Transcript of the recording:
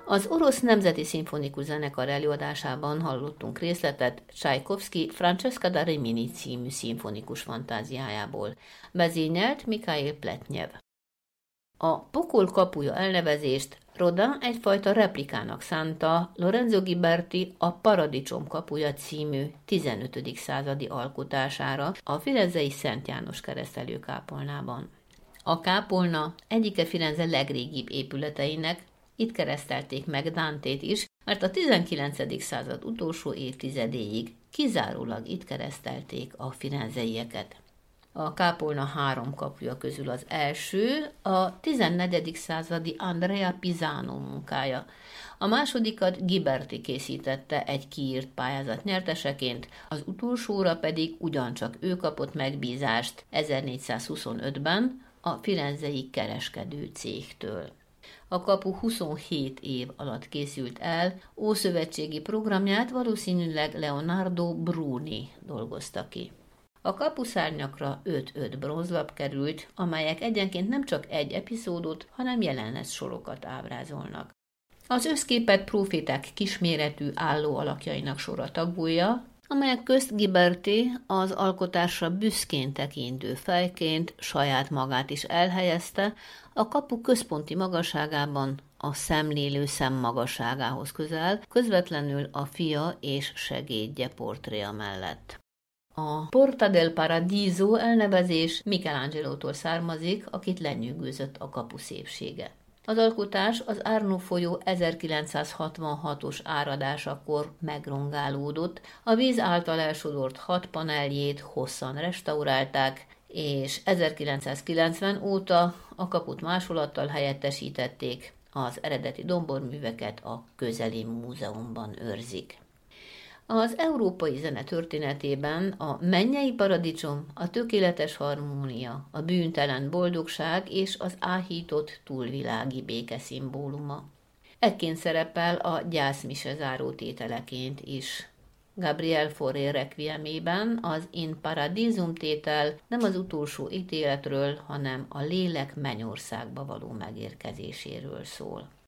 Az Orosz Nemzeti Szimfonikus Zenekar előadásában hallottunk részletet Csajkovszky Francesca da Rimini című szimfonikus fantáziájából. Vezényelt Mikhail Pletnyev. A Pokol kapuja elnevezést Rodin egyfajta replikának szánta Lorenzo Ghiberti a Paradicsom kapuja című 15. századi alkotására a firenzei Szent János keresztelőkápolnában. A kápolna egyike Firenze legrégibb épületeinek, itt keresztelték meg Dantét is, mert a 19. század utolsó évtizedéig kizárólag itt keresztelték a firenzeieket. A kápolna 3 kapuja közül az első a 14. századi Andrea Pisano munkája. A másodikat Ghiberti készítette egy kiírt pályázat nyerteseként, az utolsóra pedig ugyancsak ő kapott megbízást 1425-ben a firenzei kereskedő cégtől. A kapu 27 év alatt készült el, ószövetségi programját valószínűleg Leonardo Bruni dolgozta ki. A kapuszárnyakra 5-5 bronzlap került, amelyek egyenként nem csak egy epizódot, hanem jelenet sorokat ábrázolnak. Az összképet próféták kisméretű álló alakjainak sora tagolja, amelyek közt Ghiberti az alkotásra büszkén tekintő fejként saját magát is elhelyezte, a kapu központi magasságában a szemlélő szem magasságához közel, közvetlenül a fia és segédje portréja mellett. A Porta del Paradiso elnevezés Michelangelótól származik, akit lenyűgözött a kapu szépsége. Az alkotás az Arno folyó 1966-os áradásakor megrongálódott, a víz által elsodort 6 paneljét hosszan restaurálták, és 1990 óta a kaput másolattal helyettesítették, az eredeti domborműveket a közeli múzeumban őrzik. Az európai zene történetében a mennyei paradicsom, a tökéletes harmónia, a bűntelen boldogság és az áhított túlvilági béke szimbóluma. Ekként szerepel a gyászmise zárótételeként is. Gabriel Fauré requiemében az In Paradisum tétel nem az utolsó ítéletről, hanem a lélek mennyországba való megérkezéséről szól.